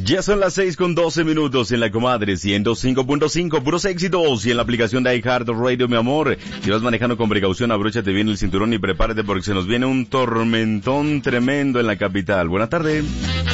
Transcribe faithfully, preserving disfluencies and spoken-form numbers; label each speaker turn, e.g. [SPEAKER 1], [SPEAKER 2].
[SPEAKER 1] Ya son las seis con doce minutos en la comadre ciento cinco punto cinco, puros éxitos, y en la aplicación de iHeartRadio, mi amor. Si vas manejando con precaución, abróchate bien el cinturón y prepárate porque se nos viene un tormentón tremendo en la capital. Buenas tardes.